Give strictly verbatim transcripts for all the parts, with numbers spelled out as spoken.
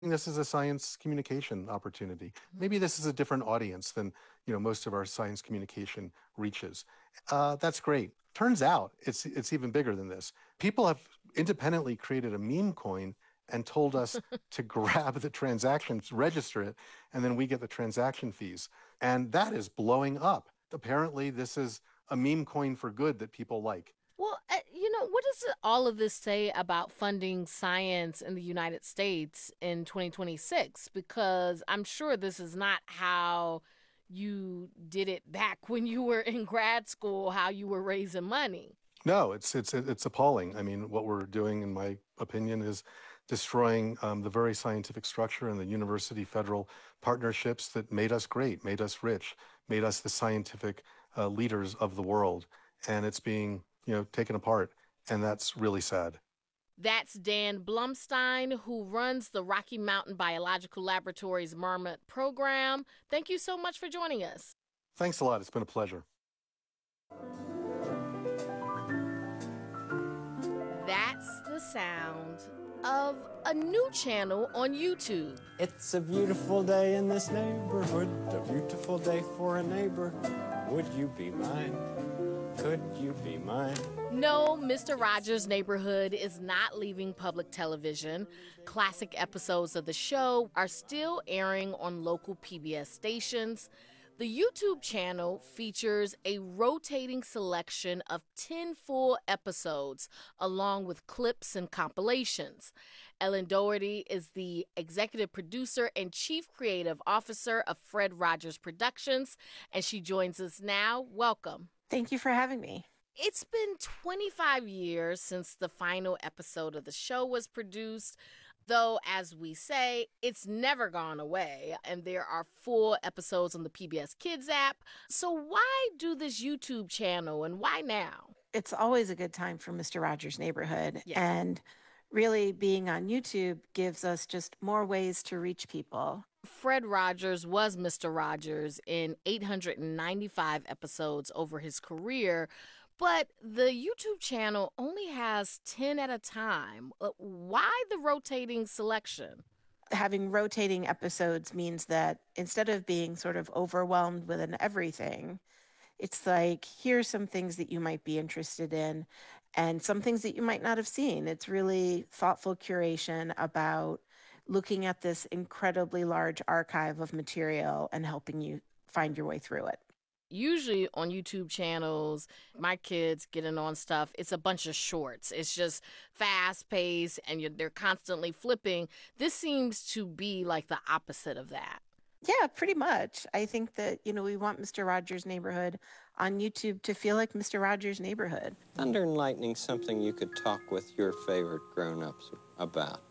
this is a science communication opportunity. Mhm. Maybe this is a different audience than you know most of our science communication reaches. Uh, that's great. Turns out it's it's even bigger than this. People have independently created a meme coin and told us to grab the transactions, register it, and then we get the transaction fees. And that is blowing up. Apparently, this is a meme coin for good that people like. Well, uh, you know, what does all of this say about funding science in the United States in twenty twenty-six? Because I'm sure this is not how you did it back when you were in grad school, how you were raising money. No, it's it's it's appalling. I mean, what we're doing, in my opinion, is destroying um, the very scientific structure and the university federal partnerships that made us great, made us rich, made us the scientific uh, leaders of the world, and it's being you know taken apart, and that's really sad. That's Dan Blumstein, who runs the Rocky Mountain Biological Laboratories Marmot program. Thank you so much for joining us. Thanks a lot. It's been a pleasure. That's the sound of a new channel on YouTube. It's a beautiful day in this neighborhood, a beautiful day for a neighbor. Would you be mine? Could you be mine? No, Mister Rogers' Neighborhood is not leaving public television. Classic episodes of the show are still airing on local P B S stations. The YouTube channel features a rotating selection of ten full episodes, along with clips and compilations. Ellen Doherty is the executive producer and chief creative officer of Fred Rogers Productions, and she joins us now. Welcome. Thank you for having me. It's been twenty-five years since the final episode of the show was produced, though, as we say, it's never gone away, and there are full episodes on the P B S Kids app. So why do this YouTube channel, and why now? It's always a good time for Mister Rogers' Neighborhood. Yes. And really, being on YouTube gives us just more ways to reach people. Fred Rogers was Mister Rogers in eight hundred ninety-five episodes over his career, but the YouTube channel only has ten at a time. Uh, Why the rotating selection? Having rotating episodes means that instead of being sort of overwhelmed with an everything, it's like, here's some things that you might be interested in and some things that you might not have seen. It's really thoughtful curation about looking at this incredibly large archive of material and helping you find your way through it. Usually on YouTube channels, my kids getting on stuff, it's a bunch of shorts. It's just fast paced and you're, they're constantly flipping. This seems to be like the opposite of that. Yeah, pretty much. I think that, you know, we want Mister Rogers' Neighborhood on YouTube to feel like Mister Rogers' Neighborhood. Thunder and lightning's something you could talk with your favorite grown-ups about.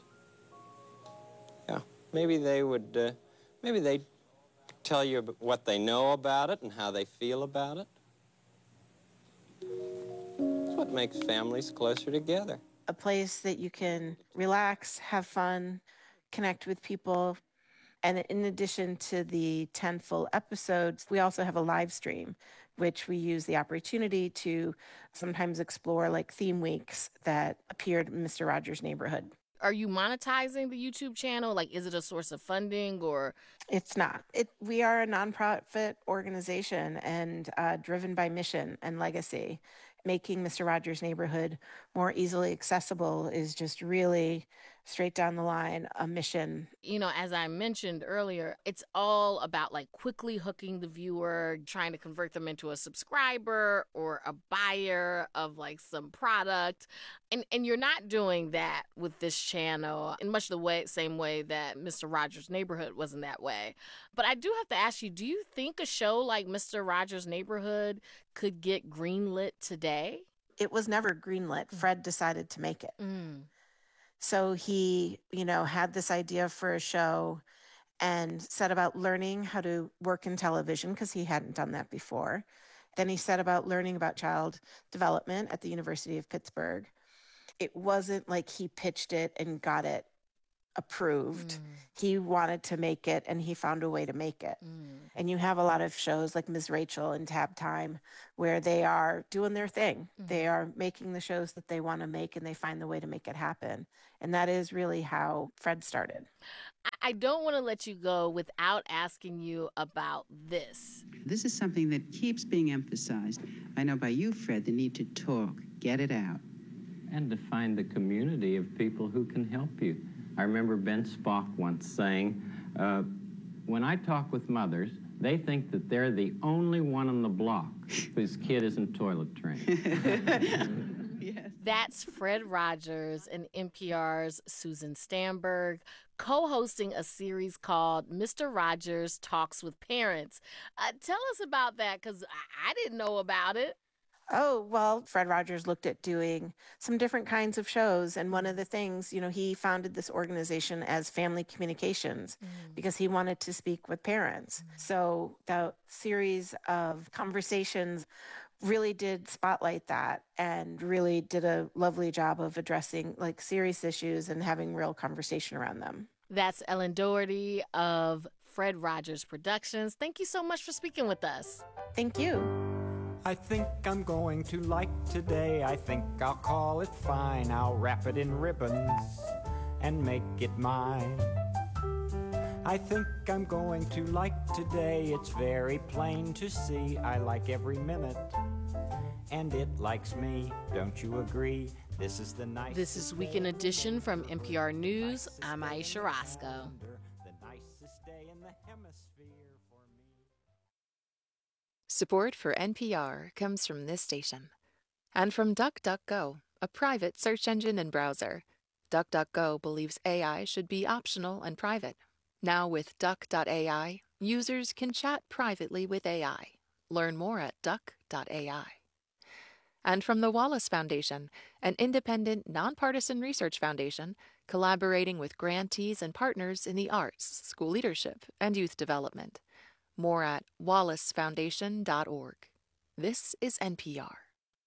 Yeah, maybe they would, uh, maybe they'd tell you what they know about it and how they feel about it. It's what makes families closer together. A place that you can relax, have fun, connect with people. And in addition to the ten full episodes, we also have a live stream, which we use the opportunity to sometimes explore like theme weeks that appeared in Mister Rogers' Neighborhood. Are you monetizing the YouTube channel? Like, is it a source of funding or? It's not. It, we are a nonprofit organization and uh, driven by mission and legacy. Making Mister Rogers' Neighborhood more easily accessible is just really straight down the line a mission. You know, as I mentioned earlier, it's all about like quickly hooking the viewer, trying to convert them into a subscriber or a buyer of like some product. And and you're not doing that with this channel in much the way same way that Mister Rogers' Neighborhood wasn't that way. But I do have to ask you, do you think a show like Mister Rogers' Neighborhood could get greenlit today? It was never greenlit. Fred decided to make it. Mm. So he, you know, had this idea for a show and set about learning how to work in television because he hadn't done that before. Then he set about learning about child development at the University of Pittsburgh. It wasn't like he pitched it and got it approved. Mm. He wanted to make it, and he found a way to make it. Mm. And you have a lot of shows like Miz Rachel and Tab Time where they are doing their thing. Mhm. They are making the shows that they want to make, and they find the way to make it happen. And that is really how Fred started. I- I don't want to let you go without asking you about this. This is something that keeps being emphasized. I know by you, Fred, the need to talk, get it out. And to find a community of people who can help you. I remember Ben Spock once saying, uh, when I talk with mothers, they think that they're the only one on the block whose kid isn't toilet trained. Yes. That's Fred Rogers and N P R's Susan Stamberg, co-hosting a series called Mister Rogers Talks with Parents. Uh, tell us about that, because I-, I didn't know about it. Oh, well, Fred Rogers looked at doing some different kinds of shows. And one of the things, you know, he founded this organization as Family Communications Mm. because he wanted to speak with parents. So the series of conversations really did spotlight that and really did a lovely job of addressing like serious issues and having real conversation around them. That's Ellen Doherty of Fred Rogers Productions. Thank you so much for speaking with us. Thank you. I think I'm going to like today. I think I'll call it fine. I'll wrap it in ribbons and make it mine. I think I'm going to like today. It's very plain to see. I like every minute, and it likes me. Don't you agree? This is the nicest. This is Weekend Edition from N P R News. I'm Aisha Roscoe. The nicest day in the hemisphere for me. Support for N P R comes from this station and from DuckDuckGo, a private search engine and browser. DuckDuckGo believes A I should be optional and private. Now with Duck dot A I, users can chat privately with A I. Learn more at Duck dot A I. And from the Wallace Foundation, an independent, nonpartisan research foundation collaborating with grantees and partners in the arts, school leadership, and youth development. More at wallace foundation dot org. This is N P R.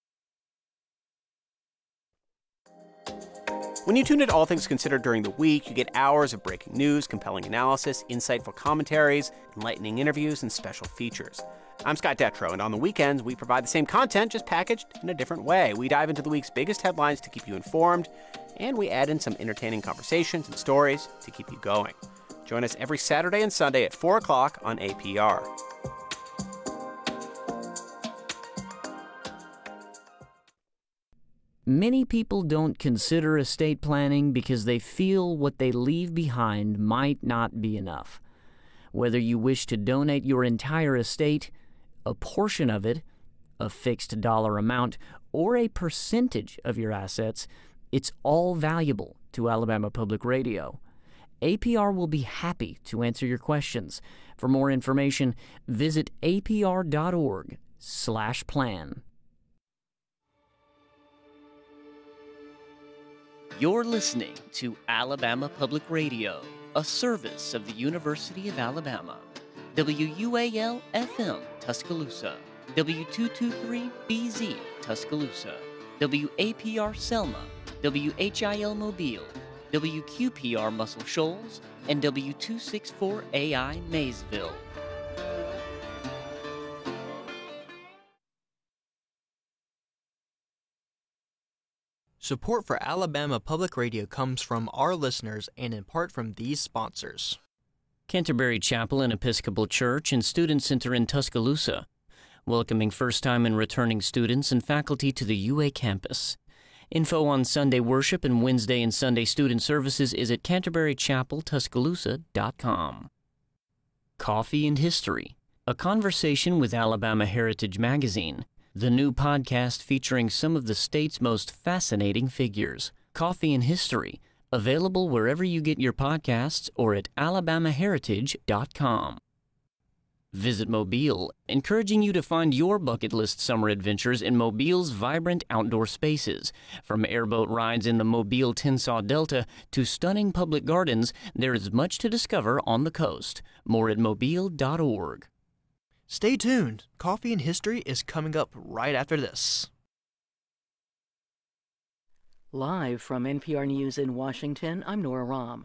When you tune in to All Things Considered during the week, you get hours of breaking news, compelling analysis, insightful commentaries, enlightening interviews, and special features. I'm Scott Detrow, and on the weekends, we provide the same content, just packaged in a different way. We dive into the week's biggest headlines to keep you informed, and we add in some entertaining conversations and stories to keep you going. Join us every Saturday and Sunday at four o'clock on A P R. Many people don't consider estate planning because they feel what they leave behind might not be enough. Whether you wish to donate your entire estate, a portion of it, a fixed dollar amount, or a percentage of your assets, it's all valuable to Alabama Public Radio. A P R will be happy to answer your questions. For more information, visit apr.org slash plan. You're listening to Alabama Public Radio, a service of the University of Alabama. W U A L F M Tuscaloosa, W two twenty-three B Z Tuscaloosa, W A P R Selma, W H I L Mobile, W Q P R Muscle Shoals, and W two sixty-four A I Maysville. Support for Alabama Public Radio comes from our listeners and in part from these sponsors. Canterbury Chapel and Episcopal Church and Student Center in Tuscaloosa, welcoming first-time and returning students and faculty to the U A campus. Info on Sunday worship and Wednesday and Sunday student services is at canterbury chapel tuscaloosa dot com. Coffee and History, a conversation with Alabama Heritage Magazine, the new podcast featuring some of the state's most fascinating figures. Coffee and History, available wherever you get your podcasts or at alabama heritage dot com. Visit Mobile, encouraging you to find your bucket list summer adventures in Mobile's vibrant outdoor spaces. From airboat rides in the Mobile Tensaw Delta to stunning public gardens, there is much to discover on the coast. More at mobile dot org. Stay tuned. Coffee and History is coming up right after this. Live from N P R News in Washington, I'm Nora Rahm.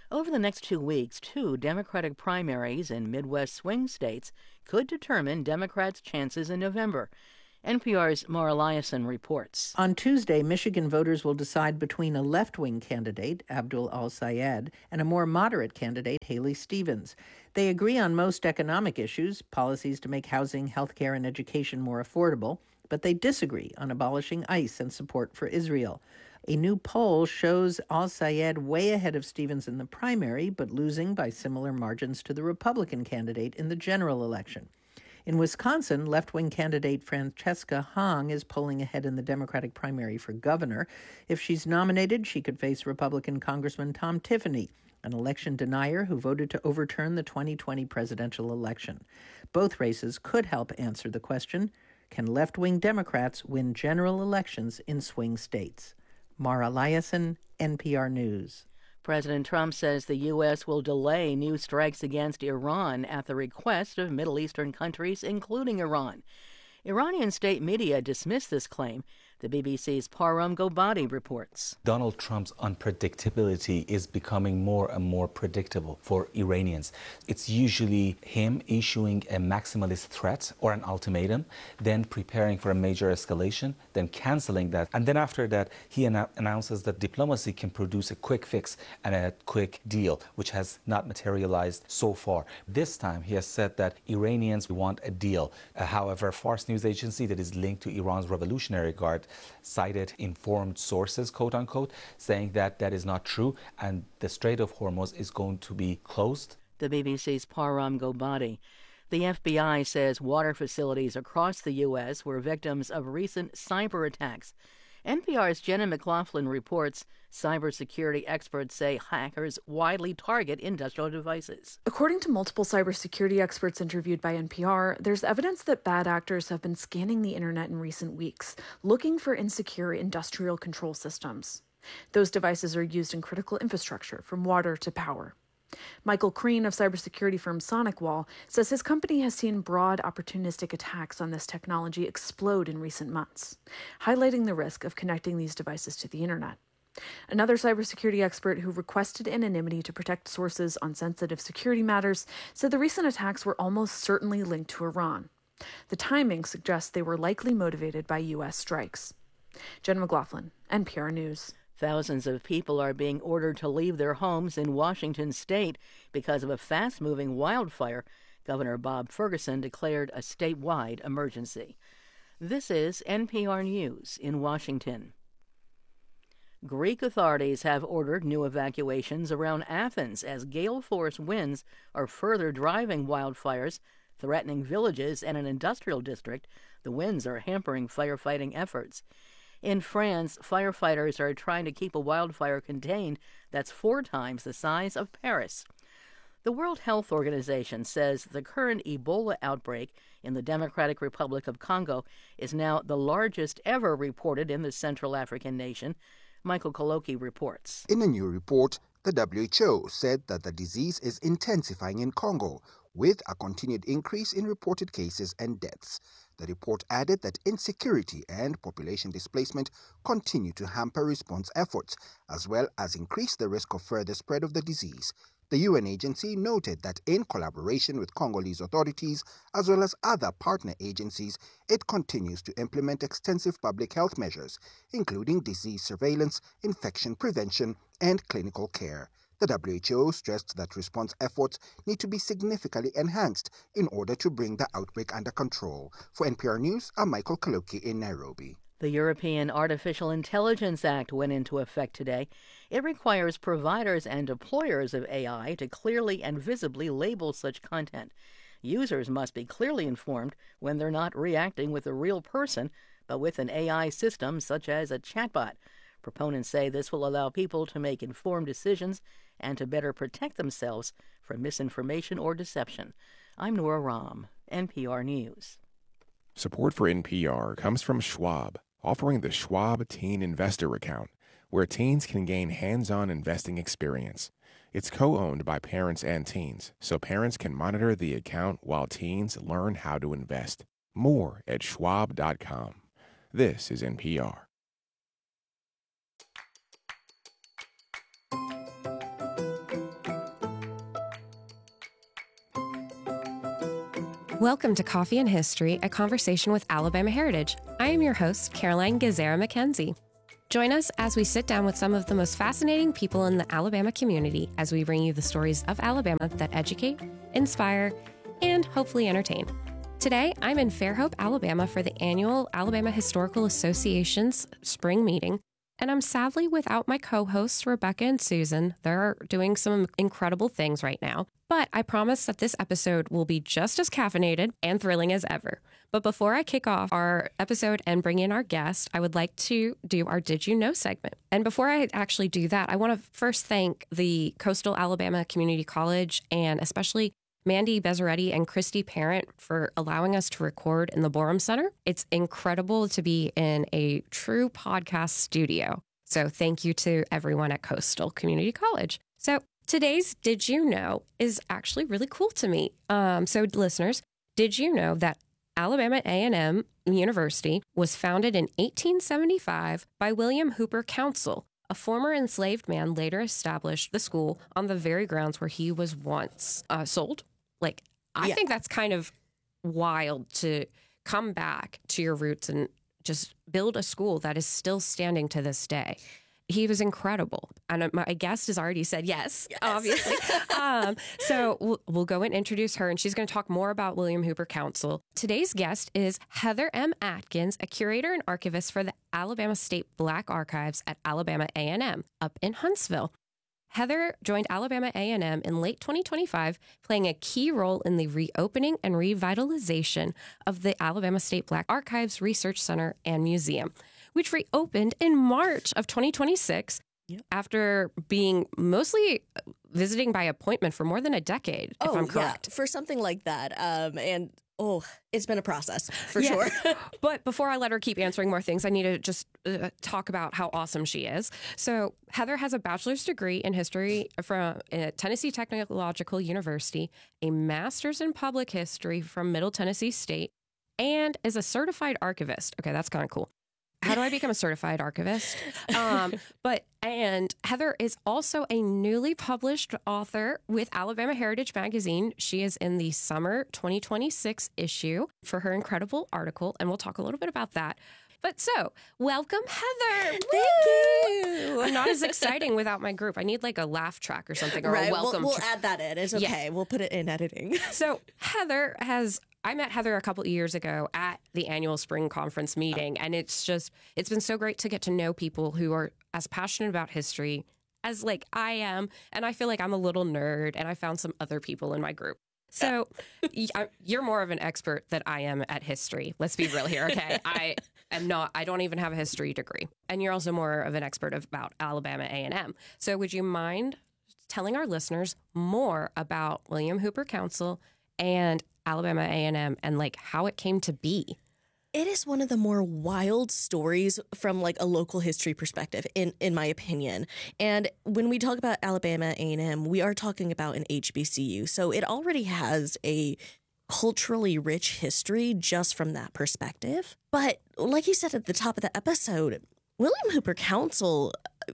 Over the next two weeks, two Democratic primaries in Midwest swing states could determine Democrats' chances in November. N P R's Mara Liasson reports. On Tuesday, Michigan voters will decide between a left-wing candidate, Abdul Al-Sayed, and a more moderate candidate, Haley Stevens. They agree on most economic issues, policies to make housing, healthcare, and education more affordable, but they disagree on abolishing ICE and support for Israel. A new poll shows Al-Sayed way ahead of Stevens in the primary, but losing by similar margins to the Republican candidate in the general election. In Wisconsin, left-wing candidate Francesca Hong is polling ahead in the Democratic primary for governor. If she's nominated, she could face Republican Congressman Tom Tiffany, an election denier who voted to overturn the twenty twenty presidential election. Both races could help answer the question, can left-wing Democrats win general elections in swing states? Mara Liasson, N P R News. President Trump says the U S will delay new strikes against Iran at the request of Middle Eastern countries, including Iran. Iranian state media dismissed this claim. The B B C's Param Gobadi reports. Donald Trump's unpredictability is becoming more and more predictable for Iranians. It's usually him issuing a maximalist threat or an ultimatum, then preparing for a major escalation, then canceling that. And then after that, he an- announces that diplomacy can produce a quick fix and a quick deal, which has not materialized so far. This time, he has said that Iranians want a deal. Uh, however, Fars news agency that is linked to Iran's Revolutionary Guard cited informed sources, quote unquote, saying that that is not true and the Strait of Hormuz is going to be closed. The B B C's Param Gobadi. The F B I says water facilities across the U S were victims of recent cyber attacks. N P R's Jenna McLaughlin reports cybersecurity experts say hackers widely target industrial devices. According to multiple cybersecurity experts interviewed by N P R, there's evidence that bad actors have been scanning the internet in recent weeks, looking for insecure industrial control systems. Those devices are used in critical infrastructure, from water to power. Michael Crean of cybersecurity firm SonicWall says his company has seen broad opportunistic attacks on this technology explode in recent months, highlighting the risk of connecting these devices to the internet. Another cybersecurity expert who requested anonymity to protect sources on sensitive security matters said the recent attacks were almost certainly linked to Iran. The timing suggests they were likely motivated by U S strikes. Jen McLaughlin, N P R News. Thousands of people are being ordered to leave their homes in Washington state because of a fast-moving wildfire. Governor Bob Ferguson declared a statewide emergency. This is N P R News in Washington. Greek authorities have ordered new evacuations around Athens as gale-force winds are further driving wildfires, threatening villages and an industrial district. The winds are hampering firefighting efforts. In France, firefighters are trying to keep a wildfire contained that's four times the size of Paris. The World Health Organization says the current Ebola outbreak in the Democratic Republic of Congo is now the largest ever reported in the Central African nation. Michael Koloki reports. In a new report, the W H O said that the disease is intensifying in Congo, with a continued increase in reported cases and deaths. The report added that insecurity and population displacement continue to hamper response efforts, as well as increase the risk of further spread of the disease. The U N agency noted that in collaboration with Congolese authorities, as well as other partner agencies, it continues to implement extensive public health measures, including disease surveillance, infection prevention, and clinical care. The W H O stressed that response efforts need to be significantly enhanced in order to bring the outbreak under control. For N P R News, I'm Michael Kaloki in Nairobi. The European Artificial Intelligence Act went into effect today. It requires providers and deployers of A I to clearly and visibly label such content. Users must be clearly informed when they're not reacting with a real person, but with an A I system such as a chatbot. Proponents say this will allow people to make informed decisions and to better protect themselves from misinformation or deception. I'm Nora Rahm, N P R News. Support for N P R comes from Schwab, offering the Schwab Teen Investor Account, where teens can gain hands-on investing experience. It's co-owned by parents and teens, so parents can monitor the account while teens learn how to invest. More at schwab dot com. This is N P R. Welcome to Coffee and History, a conversation with Alabama Heritage. I am your host, Caroline Gazera McKenzie. Join us as we sit down with some of the most fascinating people in the Alabama community as we bring you the stories of Alabama that educate, inspire, and hopefully entertain. Today, I'm in Fairhope, Alabama for the annual Alabama Historical Association's spring meeting, and I'm sadly without my co-hosts, Rebecca and Susan. They're doing some incredible things right now, but I promise that this episode will be just as caffeinated and thrilling as ever. But before I kick off our episode and bring in our guest, I would like to do our Did You Know segment. And before I actually do that, I want to first thank the Coastal Alabama Community College and especially Mandy Bezzaretti and Christy Parent for allowing us to record in the Borum Center. It's incredible to be in a true podcast studio. So thank you to everyone at Coastal Community College. So today's Did You Know is actually really cool to me. Um, so listeners, did you know that Alabama A and M University was founded in eighteen seventy-five by William Hooper Council? A former enslaved man later established the school on the very grounds where he was once uh, sold. Like, I Yeah. think that's kind of wild to come back to your roots and just build a school that is still standing to this day. He was incredible. And my guest has already said yes, obviously. um, so we'll, we'll go and introduce her, and she's going to talk more about William Hooper Council. Today's guest is Heather M. Atkins, a curator and archivist for the Alabama State Black Archives at Alabama A and M up in Huntsville. Heather joined Alabama A and M in late twenty twenty-five, playing a key role in the reopening and revitalization of the Alabama State Black Archives Research Center and Museum, which reopened in March of twenty twenty-six Yep. after being mostly visiting by appointment for more than a decade, if I'm correct. Yeah, for something like that. Um, and oh, it's been a process for Yeah. sure. But before I let her keep answering more things, I need to just uh, talk about how awesome she is. So Heather has a bachelor's degree in history from uh, Tennessee Technological University, a master's in public history from Middle Tennessee State, and is a certified archivist. Okay, that's kind of cool. How do I become a certified archivist? Um, but and Heather is also a newly published author with Alabama Heritage Magazine. She is in the summer twenty twenty-six issue for her incredible article, and we'll talk a little bit about that. But so, welcome, Heather. Thank you. I'm not as exciting without my group. I need like a laugh track or something, or right, a welcome. we'll, we'll tra- add that in. It's Yeah. okay. We'll put it in editing. So Heather has, I met Heather a couple of years ago at the annual spring conference meeting, and it's just, it's been so great to get to know people who are as passionate about history as like I am. And I feel like I'm a little nerd, and I found some other people in my group. So y- I- you're more of an expert than I am at history. Let's be real here, okay? I am not, I don't even have a history degree. And you're also more of an expert about Alabama A and M. So would you mind telling our listeners more about William Hooper Council and Alabama A and M and like how it came to be? It is one of the more wild stories from like a local history perspective, in, in my opinion. And when we talk about Alabama A and M, we are talking about an H B C U. So it already has a culturally rich history just from that perspective. But like you said at the top of the episode, William Hooper Council,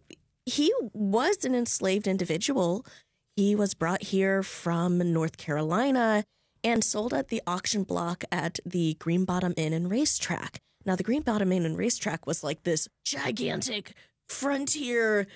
he was an enslaved individual. He was brought here from North Carolina and sold at the auction block at the Green Bottom Inn and Racetrack. Now, the Green Bottom Inn and Racetrack was like this gigantic frontier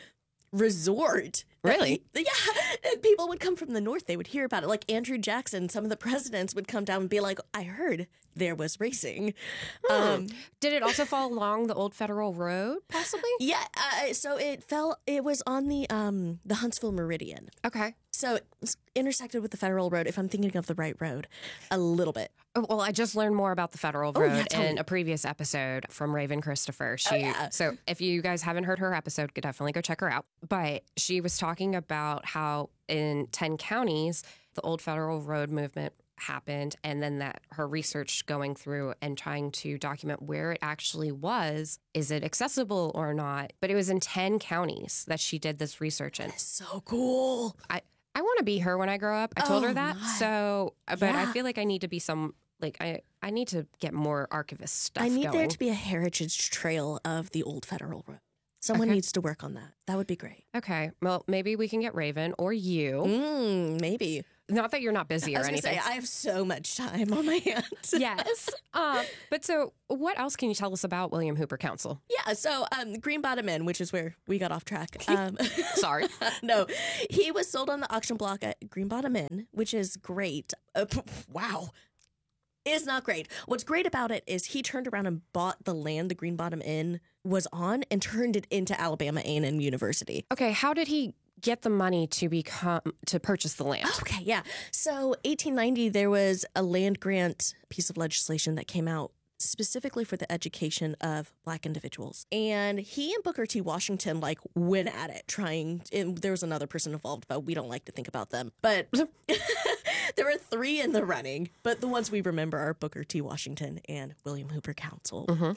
resort. Really? That, yeah. And people would come from the north. They would hear about it. Like Andrew Jackson, some of the presidents would come down and be like, I heard there was racing. Hmm. Um, Did it also fall along the old Federal Road, possibly? yeah. Uh, so it fell, it was on the um, the Huntsville Meridian. Okay. So it was intersected with the Federal Road, if I'm thinking of the right road, a little bit. Oh, well, I just learned more about the Federal Oh, Road yeah, tell in me. a previous episode from Raven Christopher. She, Oh, yeah. So if you guys haven't heard her episode, could definitely go check her out. But she was talking about how in ten counties, the old Federal Road movement happened, and then that her research going through and trying to document where it actually was, is it accessible or not? But it was in ten counties that she did this research in. So cool. I, I want to be her when I grow up. I told Oh, her that. my. So, but I Yeah. feel like I need to be some, like, I, I need to get more archivist stuff I need going. there to be a heritage trail of the old Federal Road. Someone Okay. needs to work on that. That would be great. Okay. Well, maybe we can get Raven or you. Mm, maybe. Not that you're not busy I or was gonna anything. say, I have so much time on my hands. Yes. Um, but so what else can you tell us about William Hooper Council? Yeah, so um, Green Bottom Inn, which is where we got off track. Um, Sorry. no, he was sold on the auction block at Green Bottom Inn, which is great. Uh, p- wow. It's not great. What's great about it is he turned around and bought the land the Green Bottom Inn was on and turned it into Alabama A and M University. Okay, how did he get the money to become to purchase the land? Okay, yeah. So eighteen ninety, there was a land grant piece of legislation that came out specifically for the education of Black individuals. And he and Booker T. Washington like went at it trying, and there was another person involved, but we don't like to think about them. But there were three in the running, but the ones we remember are Booker T. Washington and William Hooper Council. Mm-hmm.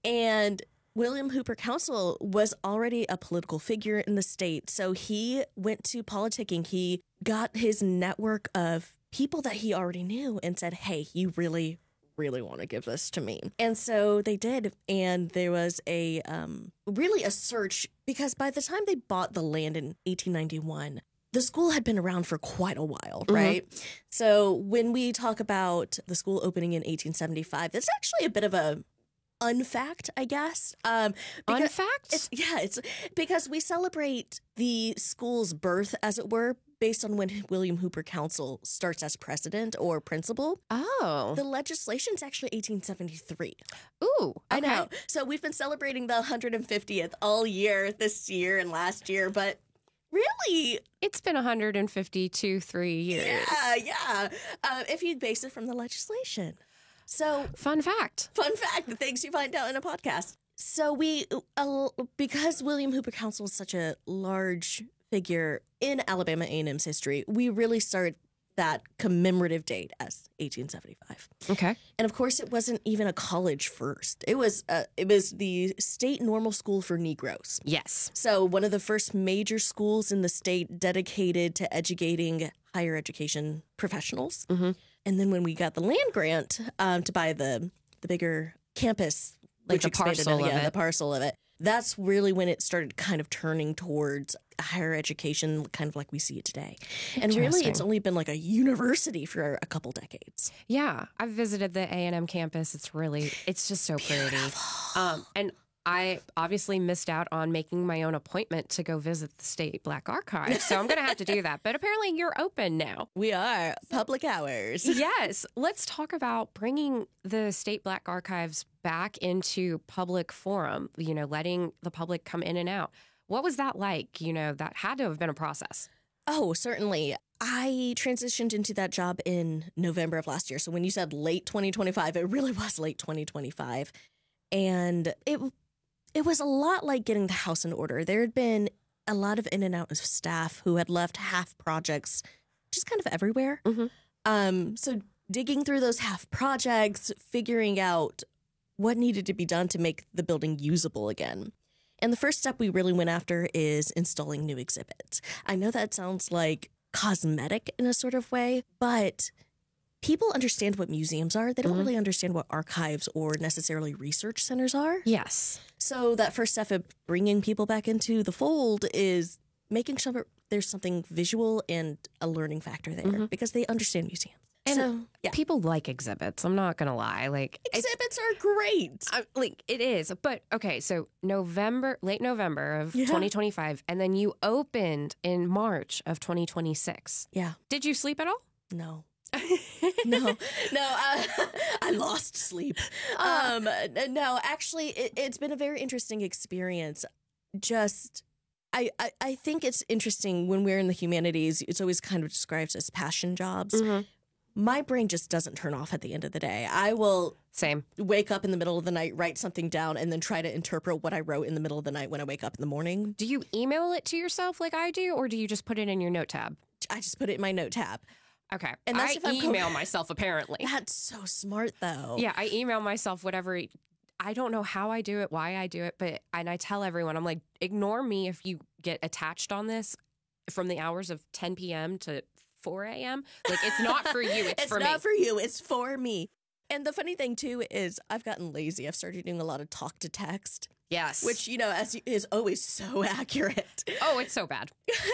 And William Hooper Council was already a political figure in the state. So he went to politicking. He got his network of people that he already knew and said, hey, you really, really want to give this to me. And so they did. And there was a um, really a search because by the time they bought the land in eighteen ninety-one, the school had been around for quite a while, right? Mm-hmm. So when we talk about the school opening in eighteen seventy-five, that's actually a bit of a unfact, I guess. Um, Unfact? It's, yeah, it's because we celebrate the school's birth, as it were, based on when William Hooper Council starts as president or principal. Oh. The legislation's actually eighteen seventy-three. Ooh, okay. I know. So we've been celebrating the one hundred fiftieth all year this year and last year, but really, it's been one hundred fifty-two, three years. Yeah, yeah. Uh, if you base it from the legislation. So, fun fact. Fun fact, the things you find out in a podcast. So we, uh, because William Hooper Council is such a large figure in Alabama A and M's history, we really start that commemorative date as eighteen seventy-five. Okay. And of course, it wasn't even a college first. It was uh, it was the state normal school for Negroes. Yes. So one of the first major schools in the state dedicated to educating higher education professionals. Mm-hmm. And then when we got the land grant um, to buy the the bigger campus, Like which the expanded parcel it, of yeah, it. the parcel of it, that's really when it started kind of turning towards higher education, kind of like we see it today. And really, it's Interesting. only been like a university for a couple decades. Yeah, I've visited the A and M campus. It's really, it's just so pretty. Um, and I obviously missed out on making my own appointment to go visit the State Black Archive, so I'm going to have to do that. But apparently you're open now. We are. Public hours. Yes. Let's talk about bringing the State Black Archives back into public forum, you know, letting the public come in and out. What was that like? You know, that had to have been a process. Oh, certainly. I transitioned into that job in November of last year. So when you said late twenty twenty-five, it really was late twenty twenty-five. And it it was a lot like getting the house in order. There had been a lot of in and out of staff who had left half projects just kind of everywhere. Mm-hmm. Um, so digging through those half projects, figuring out what needed to be done to make the building usable again. And the first step we really went after is installing new exhibits. I know that sounds like cosmetic in a sort of way, but people understand what museums are. They don't Mm-hmm. really understand what archives or necessarily research centers are. Yes. So that first step of bringing people back into the fold is making sure there's something visual and a learning factor there Mm-hmm. because they understand museums. And so, yeah. people like exhibits. I'm not going to lie. Like Exhibits are great. I, like it is. But okay, so November, late November of Yeah. twenty twenty-five, and then you opened in March of twenty twenty-six. Yeah. Did you sleep at all? No. no, no, uh, I lost sleep. Um, no, actually, it, it's been a very interesting experience. Just, I, I, I think it's interesting when we're in the humanities, it's always kind of described as passion jobs. Mm-hmm. My brain just doesn't turn off at the end of the day. I will Same. wake up in the middle of the night, write something down, and then try to interpret what I wrote in the middle of the night when I wake up in the morning. Do you email it to yourself like I do, or do you just put it in your note tab? I just put it in my note tab. Okay. And that's I if I'm email co- myself, apparently. That's so smart, though. Yeah, I email myself whatever. I don't know how I do it, why I do it, but and I tell everyone, I'm like, ignore me if you get attached on this from the hours of ten p.m. to four a.m. Like, it's not for you, it's, It's for not me. for you, it's for me. And the funny thing, too, is I've gotten lazy. I've started doing a lot of talk to text. Yes. Which, you know, as is always so accurate. Oh, it's so bad.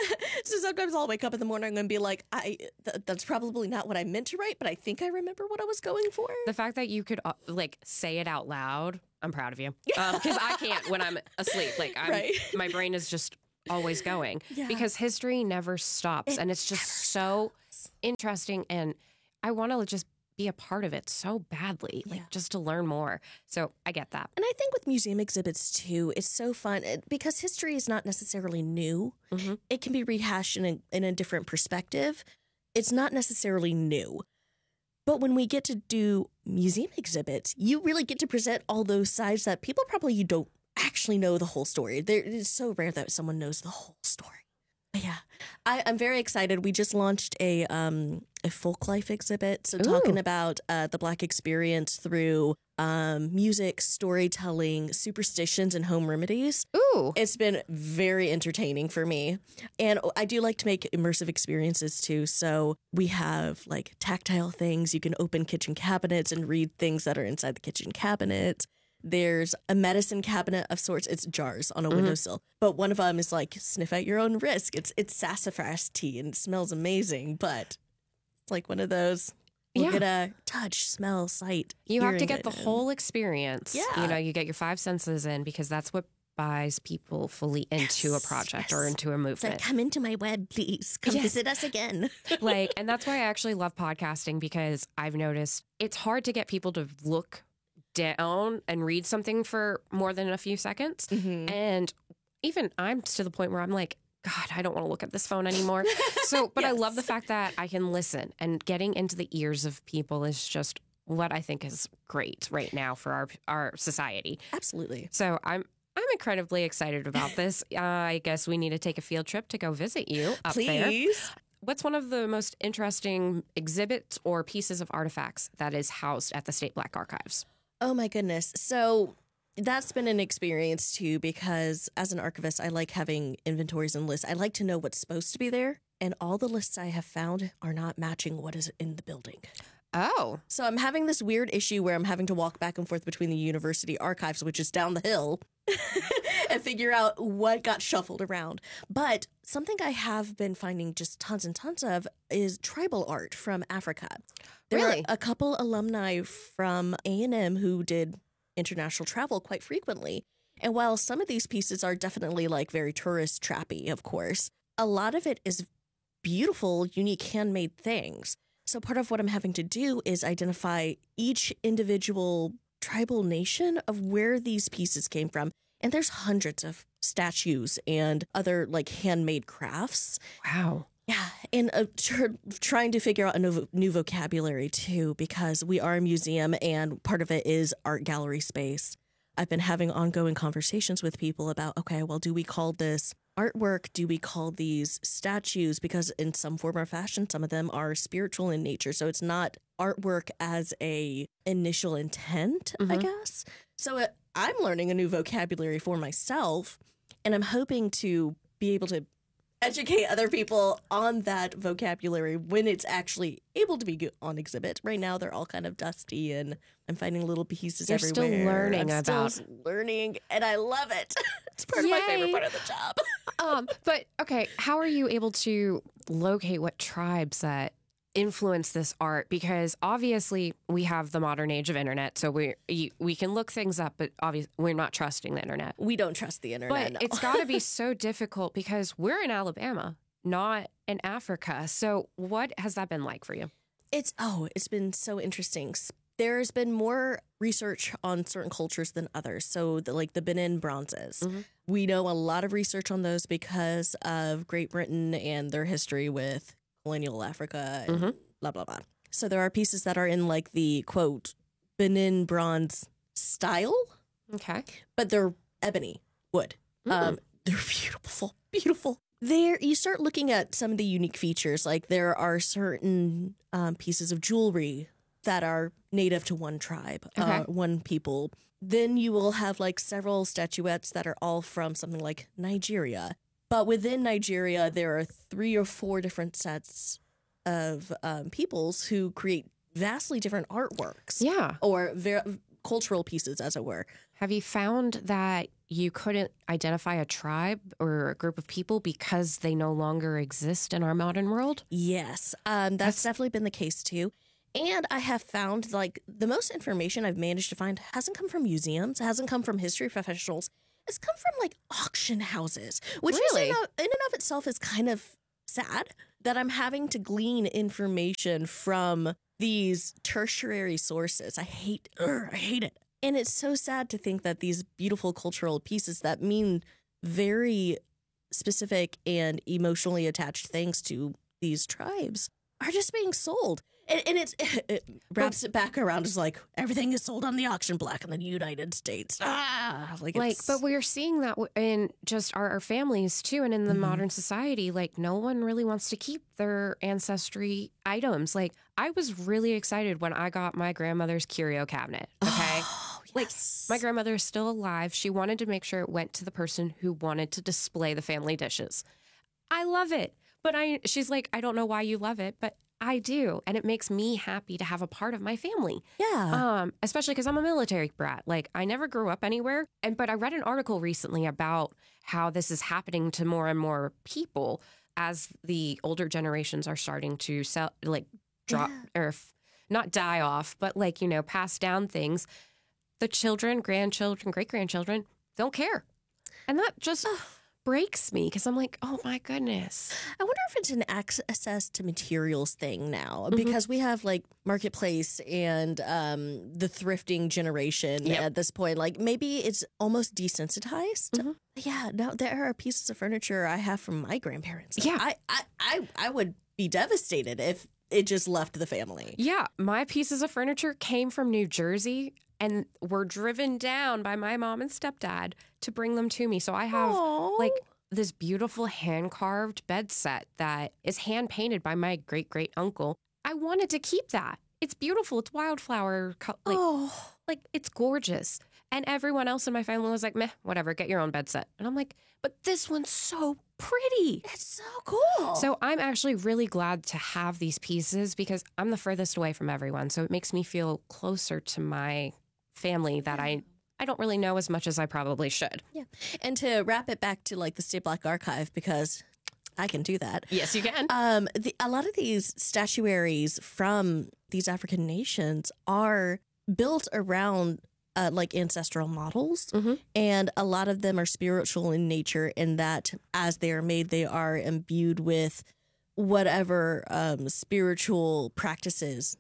So sometimes I'll wake up in the morning and be like, I th- that's probably not what I meant to write, but I think I remember what I was going for. The fact that you could, uh, like, say it out loud, I'm proud of you. Because um, I can't when I'm asleep. Like, I'm, Right. my brain is just always going. Yeah. Because history never stops. It and it's just so interesting. And I want to just be a part of it so badly, like Yeah. just to learn more. So I get that. And I think with museum exhibits, too, it's so fun it- because history is not necessarily new. Mm-hmm. It can be rehashed in a, in a different perspective. It's not necessarily new. But when we get to do museum exhibits, you really get to present all those sides that people probably you don't actually know the whole story. There, it's so rare that someone knows the whole story. But yeah, I, I'm very excited. We just launched a um, a folk life exhibit, so talking Ooh. about uh, the Black experience through um, music, storytelling, superstitions, and home remedies. Ooh, it's been very entertaining for me, and I do like to make immersive experiences too. So we have like tactile things. You can open kitchen cabinets and read things that are inside the kitchen cabinet. There's a medicine cabinet of sorts. It's jars on a Mhm. windowsill. But one of them is like, sniff at your own risk. It's it's sassafras tea and it smells amazing. But it's like one of those, we're Yeah. going to touch, smell, sight. You have to hearing get it the in. whole experience. Yeah. You know, you get your five senses in because that's what buys people fully into Yes, a project or yes. into a It's like, movement. come into my web, please. Come Yes. visit us again. like, and that's why I actually love podcasting because I've noticed it's hard to get people to look down and read something for more than a few seconds. Mhm. And even I'm to the point where I'm like, God, I don't want to look at this phone anymore. So, but I love the fact that I can listen and getting into the ears of people is just what I think is great right now for our our society. Absolutely. So I'm I'm incredibly excited about this. Uh, I guess we need to take a field trip to go visit you up there. Please. What's one of the most interesting exhibits or pieces of artifacts that is housed at the State Black Archives? Oh my goodness. So that's been an experience too, because as an archivist, I like having inventories and lists. I like to know what's supposed to be there. And all the lists I have found are not matching what is in the building. Oh. So I'm having this weird issue where I'm having to walk back and forth between the university archives, which is down the hill, and figure out what got shuffled around. But something I have been finding just tons and tons of is tribal art from Africa. There Really? are a couple alumni from A and M who did international travel quite frequently. And while some of these pieces are definitely like very tourist trappy, of course, a lot of it is beautiful, unique handmade things. So part of what I'm having to do is identify each individual tribal nation of where these pieces came from. And there's hundreds of statues and other like handmade crafts. Wow. Yeah, and uh, tr- trying to figure out a new, new vocabulary too, because we are a museum and part of it is art gallery space. I've been having ongoing conversations with people about, okay, well, do we call this artwork? Do we call these statues? Because in some form or fashion, some of them are spiritual in nature. So it's not artwork as a initial intent, I Mhm. guess. So uh, I'm learning a new vocabulary for myself, and I'm hoping to be able to educate other people on that vocabulary when it's actually able to be go- on exhibit. Right now, they're all kind of dusty, and I'm finding little pieces You're everywhere. still learning I'm about- still learning, and I love it. It's part of my favorite Yay. part of the job. um, but okay, how are you able to locate what tribes that influence this art? Because obviously we have the modern age of internet, so we you, we can look things up, but obviously we're not trusting the internet. We don't trust the internet. But no. it's got to be so difficult because we're in Alabama, not in Africa. So what has that been like for you? It's, oh, it's been so interesting. S- There's been more research on certain cultures than others. So, the, like the Benin bronzes, we know a lot of research on those because of Great Britain and their history with colonial Africa and blah, blah, blah. So, there are pieces that are in like the quote, Benin bronze style. Okay. But they're ebony wood. Um, they're beautiful, beautiful. There, you start looking at some of the unique features. Like there are certain um, pieces of jewelry that are native to one tribe, uh, Okay. one people. Then you will have like several statuettes that are all from something like Nigeria. But within Nigeria, there are three or four different sets of um, peoples who create vastly different artworks. Yeah. Or ver- cultural pieces, as it were. Have you found that you couldn't identify a tribe or a group of people because they no longer exist in our modern world? Yes, um, that's, that's definitely been the case too. And I have found like the most information I've managed to find hasn't come from museums, hasn't come from history professionals. It's come from like auction houses, which Really? is in, in and of itself is kind of sad that I'm having to glean information from these tertiary sources. I hate, ugh, I hate it. And it's so sad to think that these beautiful cultural pieces that mean very specific and emotionally attached things to these tribes are just being sold. And, and it's, it wraps it back around as like everything is sold on the auction block in the United States. Ah, like, Like, it's, but we're seeing that w- in just our, our families too, and in the Mhm. modern society. Like, no one really wants to keep their ancestry items. Like, I was really excited when I got my grandmother's curio cabinet. Okay, like my grandmother is still alive. She wanted to make sure it went to the person who wanted to display the family dishes. I love it, but I. She's like, I don't know why you love it, but I do. And it makes me happy to have a part of my family. Yeah. Um, especially because I'm a military brat. Like, I never grew up anywhere. And but I read an article recently about how this is happening to more and more people as the older generations are starting to sell, like drop Yeah. or f- not die off, but like, you know, pass down things. The children, grandchildren, great grandchildren don't care. And that just breaks me because I'm like, oh my goodness. I wonder if it's an access to materials thing now Mhm. because we have like marketplace and um, the thrifting generation Yep. at this point. Like maybe it's almost desensitized. Mhm. Yeah, no, there are pieces of furniture I have from my grandparents. Yeah. I, I, I, I would be devastated if it just left the family. Yeah, my pieces of furniture came from New Jersey and were driven down by my mom and stepdad to bring them to me. So I have Aw. like this beautiful hand carved bed set that is hand painted by my great great uncle. I wanted to keep that. It's beautiful. It's wildflower, co- like Oh. like it's gorgeous. And everyone else in my family was like, meh, whatever, get your own bed set. And I'm like, but this one's so pretty. It's so cool. So I'm actually really glad to have these pieces because I'm the furthest away from everyone. So it makes me feel closer to my family that I, I don't really know as much as I probably should. Yeah. And to wrap it back to like the State Black Archive, because I can do that. Yes, you can. Um, the, a lot of these statuaries from these African nations are built around uh, like ancestral models. Mm-hmm. And a lot of them are spiritual in nature in that as they are made, they are imbued with whatever um, spiritual practices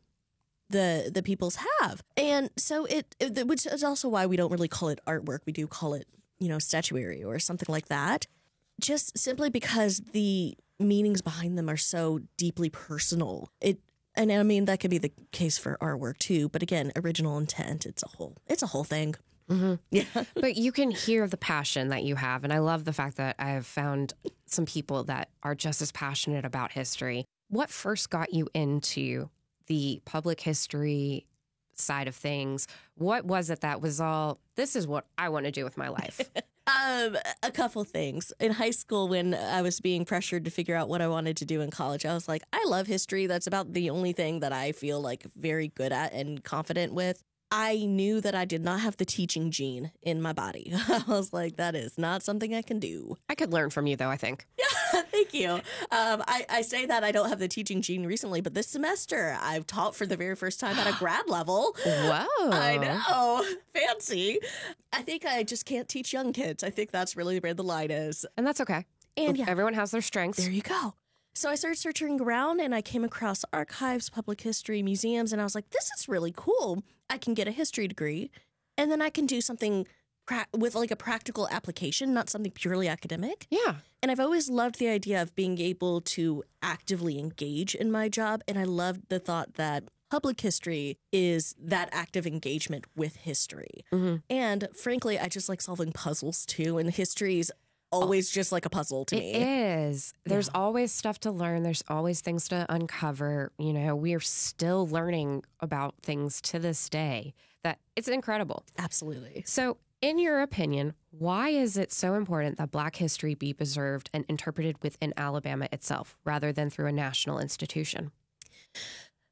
the the peoples have. And so it, it which is also why we don't really call it artwork. We do call it, you know, statuary or something like that. Just simply because the meanings behind them are so deeply personal. It and I mean that could be the case for artwork too, but again, original intent, it's a whole it's a whole thing. Mm-hmm. Yeah. But you can hear the passion that you have. And I love the fact that I have found some people that are just as passionate about history. What first got you into the public history side of things? What was it that was all, this is what I want to do with my life? Um, a couple things. In high school, when I was being pressured to figure out what I wanted to do in college, I was like, I love history. That's about the only thing that I feel like very good at and confident with. I knew that I did not have the teaching gene in my body. I was like, that is not something I can do. I could learn from you, though, I think. Thank you. Um, I, I say that I don't have the teaching gene recently, but this semester I've taught for the very first time at a grad level. Whoa. I know. Fancy. I think I just can't teach young kids. I think that's really where the line is. And that's okay. And yeah. Everyone has their strengths. There you go. So I started searching around and I came across archives, public history, museums, and I was like, this is really cool. I can get a history degree and then I can do something pra- with like a practical application, not something purely academic. Yeah. And I've always loved the idea of being able to actively engage in my job. And I loved the thought that public history is that active engagement with history. Mm-hmm. And frankly, I just like solving puzzles too. And history's always just like a puzzle to It me. is. There's Yeah. always stuff to learn. There's always things to uncover. You know, we are still learning about things to this day. That it's incredible. Absolutely. So, in your opinion, why is it so important that Black history be preserved and interpreted within Alabama itself rather than through a national institution? Um,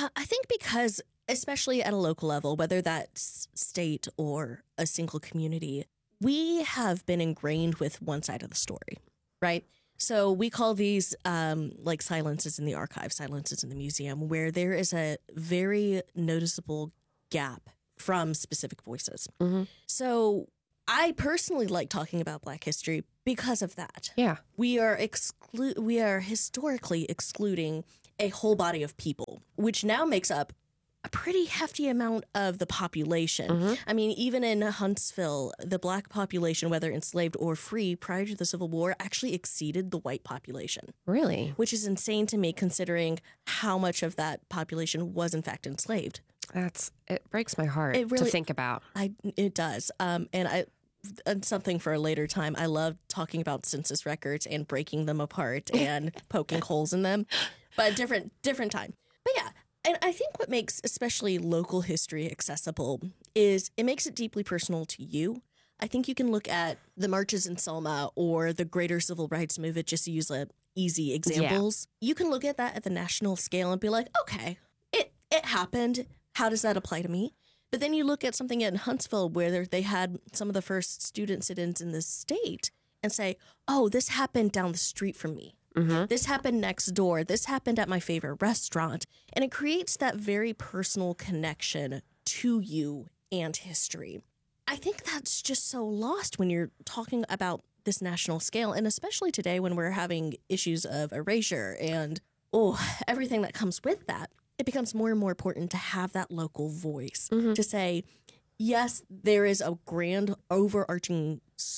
Uh, I think because, especially at a local level, whether that's state or a single community, we have been ingrained with one side of the story, right? So we call these um, like silences in the archive, silences in the museum, where there is a very noticeable gap from specific voices. Mm-hmm. So I personally like talking about Black history because of that. Yeah. We are exclu- we are historically excluding a whole body of people, which now makes up a pretty hefty amount of the population. Mm-hmm. I mean, even in Huntsville, the Black population, whether enslaved or free, prior to the Civil War, actually exceeded the white population. Really? Which is insane to me, considering how much of that population was in fact enslaved. That's it breaks my heart It really- to think about. I it does, um, and I. And something for a later time. I love talking about census records and breaking them apart and poking holes in them, but a different different time. But yeah, and I think what makes especially local history accessible is it makes it deeply personal to you. I think you can look at the marches in Selma or the greater civil rights movement, just to use a easy examples. Yeah. You can look at that at the national scale and be like, okay, it it happened. How does that apply to me? But then you look at something in Huntsville where they had some of the first student sit-ins in the state and say, oh, this happened down the street from me. Mm-hmm. This happened next door. This happened at my favorite restaurant. And it creates that very personal connection to you and history. I think that's just so lost when you're talking about this national scale, and especially today when we're having issues of erasure and, oh, everything that comes with that. It becomes more and more important to have that local voice mm-hmm. to say, yes, there is a grand overarching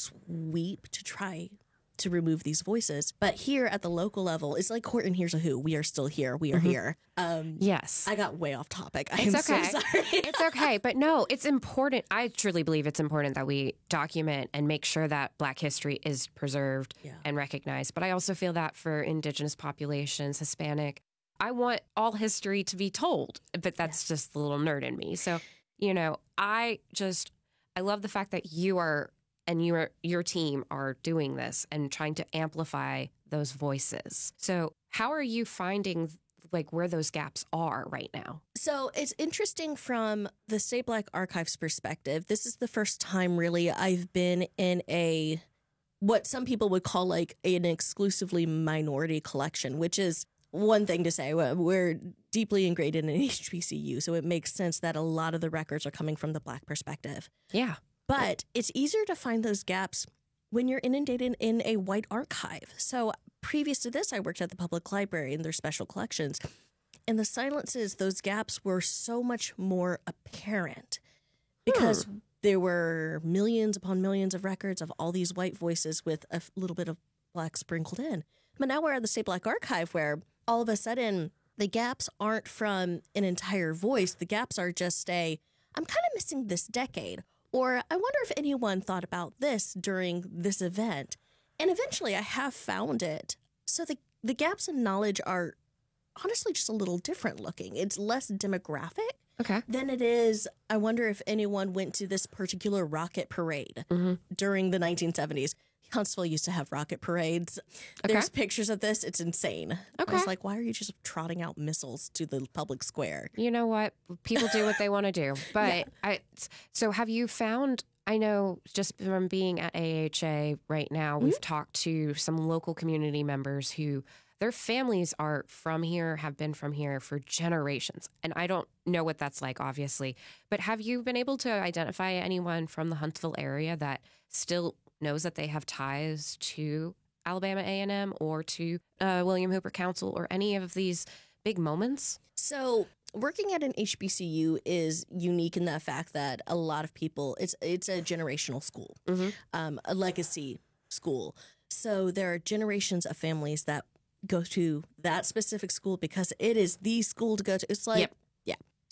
sweep to try to remove these voices. But here at the local level, it's like Horton Hears a Who. We are still here. We are mm-hmm. here. Um, yes. I got way off topic. I it's am okay. so sorry. It's okay. But no, it's important. I truly believe it's important that we document and make sure that Black history is preserved yeah. and recognized. But I also feel that for Indigenous populations, Hispanic, I want all history to be told, but that's yeah. just the little nerd in me. So, you know, I just, I love the fact that you are, and your your team are doing this and trying to amplify those voices. So how are you finding like where those gaps are right now? So it's interesting from the State Black Archives perspective. This is the first time really I've been in a, what some people would call like an exclusively minority collection, which is one thing to say. We're deeply ingrained in an H B C U, so it makes sense that a lot of the records are coming from the Black perspective. Yeah. But it's easier to find those gaps when you're inundated in a white archive. So previous to this, I worked at the public library in their special collections, and the silences, those gaps were so much more apparent because hmm. there were millions upon millions of records of all these white voices with a little bit of Black sprinkled in. But now we're at the State Black Archive where all of a sudden, the gaps aren't from an entire voice. The gaps are just a, I'm kind of missing this decade. Or I wonder if anyone thought about this during this event. And eventually I have found it. So the, the gaps in knowledge are honestly just a little different looking. It's less demographic okay. than it is, I wonder if anyone went to this particular rocket parade mm-hmm. during the nineteen seventies. Huntsville used to have rocket parades. Okay. There's pictures of this. It's insane. Okay. I was like, why are you just trotting out missiles to the public square? You know what? People do what they want to do. But yeah. I, so have you found, I know just from being at A H A right now, mm-hmm. we've talked to some local community members who their families are from here, have been from here for generations. And I don't know what that's like, obviously. But have you been able to identify anyone from the Huntsville area that still knows that they have ties to Alabama A and M or to uh, William Hooper Council or any of these big moments? So working at an H B C U is unique in the fact that a lot of people, it's it's a generational school, mm-hmm. um, a legacy school. So there are generations of families that go to that specific school because it is the school to go to. It's like, yep. yeah.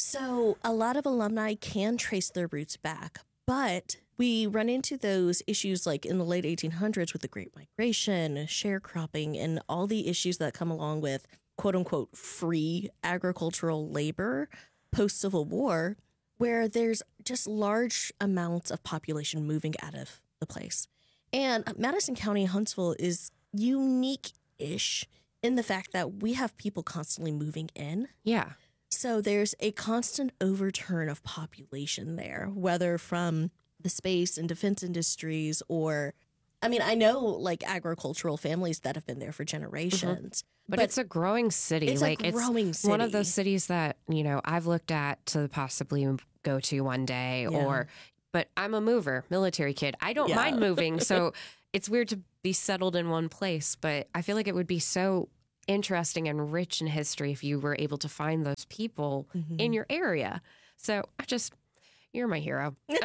So a lot of alumni can trace their roots back, but we run into those issues like in the late eighteen hundreds with the Great Migration, sharecropping, and all the issues that come along with quote unquote free agricultural labor post-Civil War, where there's just large amounts of population moving out of the place. And Madison County, Huntsville is unique-ish in the fact that we have people constantly moving in. Yeah. So there's a constant overturn of population there, whether from the space and defense industries or, I mean, I know like agricultural families that have been there for generations. Mm-hmm. But, but it's a growing city. It's like a growing it's city. One of those cities that, you know, I've looked at to possibly go to one day Yeah. or, but I'm a mover, military kid. I don't Yeah. mind moving. So it's weird to be settled in one place, but I feel like it would be so interesting and rich in history if you were able to find those people Mhm. in your area. So I just, you're my hero. Uh,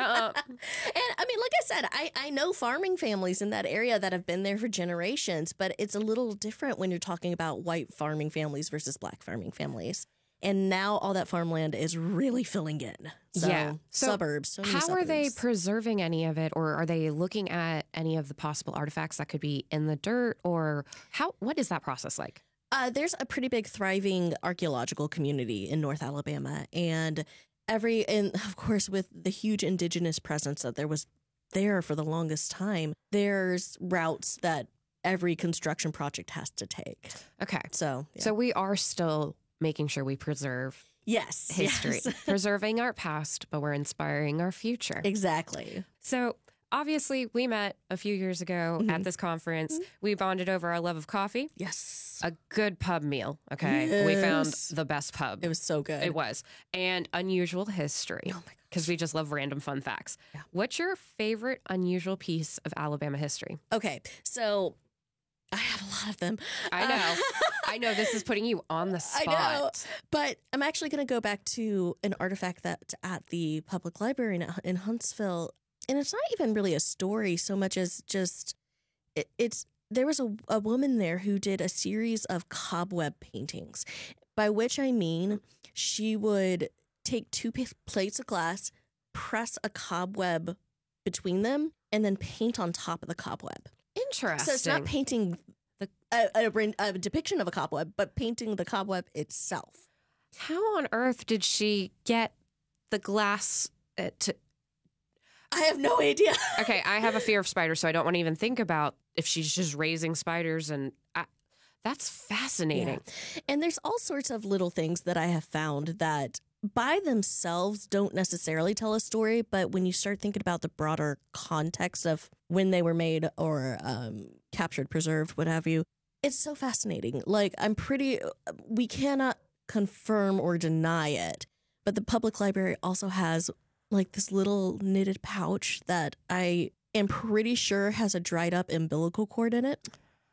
And I mean, like I said, I, I know farming families in that area that have been there for generations, but it's a little different when you're talking about white farming families versus black farming families. And now all that farmland is really filling in. So, yeah. So suburbs. So many how are they suburbs. preserving any of it, or are they looking at any of the possible artifacts that could be in the dirt, or how? What is that process like? Uh, there's a pretty big thriving archaeological community in North Alabama, and every and of course with the huge indigenous presence that there was there for the longest time, there's routes that every construction project has to take. Okay, so yeah. so we are still making sure we preserve yes history, yes. preserving our past, but we're inspiring our future. Exactly. So obviously, we met a few years ago Mhm. at this conference. Mm-hmm. We bonded over our love of coffee. Yes. A good pub meal, okay? We found Yes. the best pub. It was so good. It was. And unusual history. Oh my gosh. Because we just love random fun facts. Yeah. What's your favorite unusual piece of Alabama history? Okay, so I have a lot of them. I know. I know this is putting you on the I spot. know, but I'm actually going to go back to an artifact that's at the public library in, in Huntsville, and it's not even really a story so much as just it, it's there was a, a woman there who did a series of cobweb paintings, by which I mean she would take two p- plates of glass, press a cobweb between them, and then paint on top of the cobweb. Interesting. So it's not painting the a, a, a depiction of a cobweb, but painting the cobweb itself. How on earth did she get the glass uh, to... I have no idea. Okay, I have a fear of spiders, so I don't want to even think about if she's just raising spiders. And I, that's fascinating. Yeah. And there's all sorts of little things that I have found that by themselves don't necessarily tell a story, but when you start thinking about the broader context of when they were made or um, captured, preserved, what have you, it's so fascinating. Like, I'm pretty, we cannot confirm or deny it, but the public library also has like this little knitted pouch that I am pretty sure has a dried up umbilical cord in it.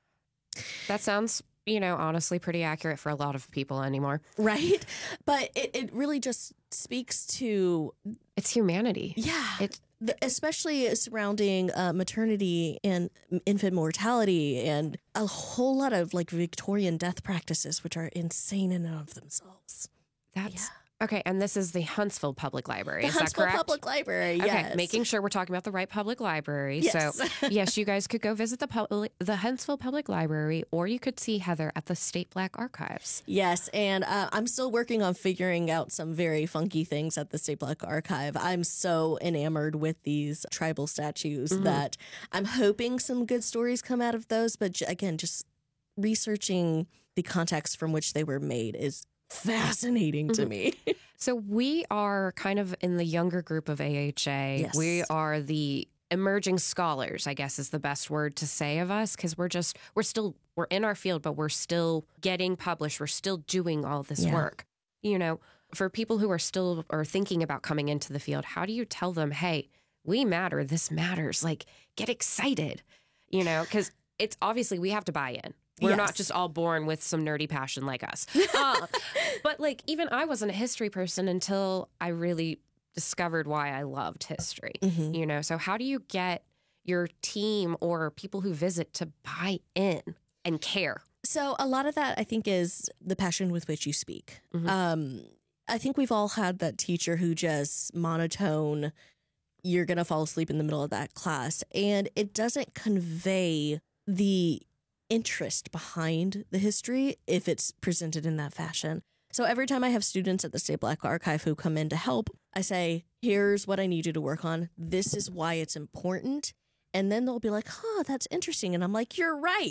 That sounds, you know, honestly pretty accurate for a lot of people anymore. Right? But it, it really just speaks to... It's humanity. Yeah. It's the, especially surrounding uh, maternity and infant mortality and a whole lot of like Victorian death practices, which are insane in and of themselves. That's... Yeah. Okay, and this is the Huntsville Public Library. The is Huntsville that correct? Public Library, Okay, yes. making sure we're talking about the right public library. Yes. So, yes, you guys could go visit the public, the Huntsville Public Library, or you could see Heather at the State Black Archives. Yes, and uh, I'm still working on figuring out some very funky things at the State Black Archive. I'm so enamored with these tribal statues Mhm. that I'm hoping some good stories come out of those. But j- again, just researching the context from which they were made is fascinating to Mhm. me. So we are kind of in the younger group of A H A. Yes. We are the emerging scholars, I guess is the best word to say of us, because we're just, we're still, we're in our field, but we're still getting published. We're still doing all this Yeah. work. You know, for people who are still or thinking about coming into the field, how do you tell them, hey, we matter, this matters, like get excited, you know, because it's obviously we have to buy in. We're Yes. not just all born with some nerdy passion like us. Uh, but like even I wasn't a history person until I really discovered why I loved history, Mhm. you know? So how do you get your team or people who visit to buy in and care? So a lot of that, I think, is the passion with which you speak. Mhm. Um, I think we've all had that teacher who just monotone, you're going to fall asleep in the middle of that class. And it doesn't convey the interest behind the history if it's presented in that fashion. So every time I have students at the State Black Archive who come in to help, I say, here's what I need you to work on. This is why it's important. And then they'll be like, huh, that's interesting. And I'm like, you're right.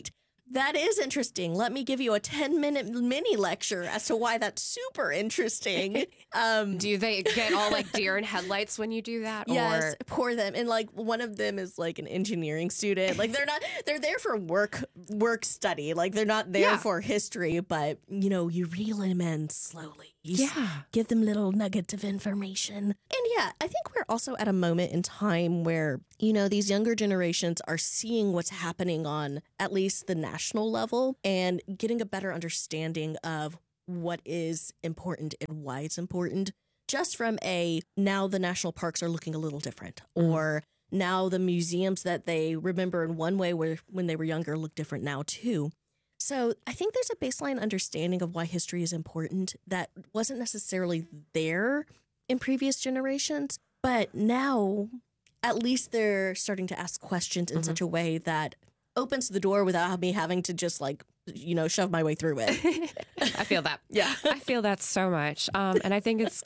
That is interesting. Let me give you a ten minute mini lecture as to why that's super interesting. Um, do they get all like deer in headlights when you do that? Yes, or? pour them. And like one of them is like an engineering student. Like they're not, they're there for work, work study. Like they're not there Yeah. for history, but you know, you reel them in slowly. You Yeah. give them little nuggets of information. And yeah, I think we're also at a moment in time where, you know, these younger generations are seeing what's happening on at least the national level and getting a better understanding of what is important and why it's important. Just from a, now the national parks are looking a little different, or now the museums that they remember in one way where when they were younger look different now too. So I think there's a baseline understanding of why history is important that wasn't necessarily there in previous generations, but now at least they're starting to ask questions in Mm-hmm. such a way that opens the door without me having to just like, you know, shove my way through it. I feel that. Yeah. I feel that so much. Um, and I think it's,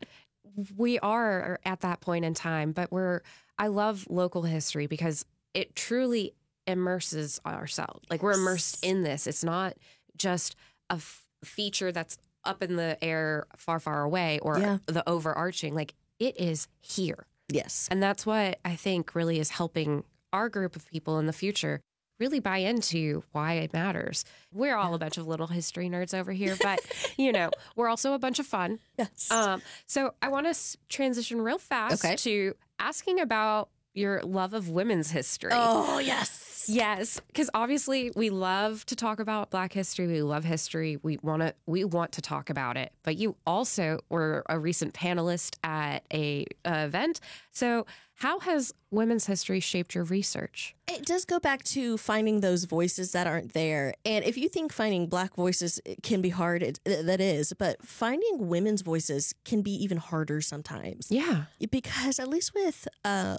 we are at that point in time, but we're, I love local history because it truly immerses ourselves. Like we're immersed in this. It's not just a f- feature that's up in the air far, far away or Yeah. the overarching. Like it is here. Yes. And that's what I think really is helping our group of people in the future really buy into why it matters. We're all a bunch of little history nerds over here, but, you know, we're also a bunch of fun. Yes. Um, so I want to s- transition real fast Okay. to asking about your love of women's history. Oh, yes. Yes, because obviously we love to talk about Black history. We love history. We want to we want to talk about it. But you also were a recent panelist at a uh, event. So how has women's history shaped your research? It does go back to finding those voices that aren't there. And if you think finding Black voices can be hard, it, that is. But finding women's voices can be even harder sometimes. Yeah. Because at least with uh,